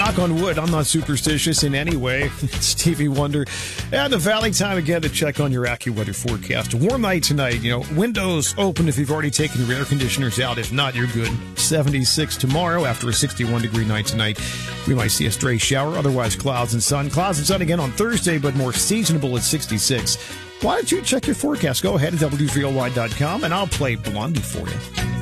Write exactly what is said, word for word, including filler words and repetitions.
knock on wood, I'm not superstitious in any way. Stevie Wonder. And the Valley, time again to check on your AccuWeather forecast. A warm night tonight. You know, windows open if you've already taken your air conditioners out. If not, you're good. seventy-six tomorrow after a sixty-one degree night tonight. We might see a stray shower. Otherwise, clouds and sun. Clouds and sun again on Thursday, but more seasonable at sixty-six. Why don't you check your forecast? Go ahead at W V O Y dot com, and I'll play Blondie for you.